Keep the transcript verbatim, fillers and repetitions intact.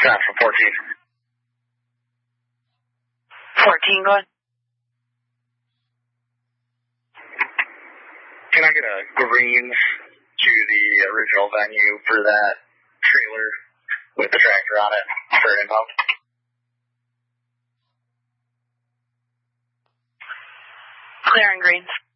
Stop for fourteen. fourteen, go ahead. Can I get a green to the original venue for that trailer with the tractor on it for info? Clear and green.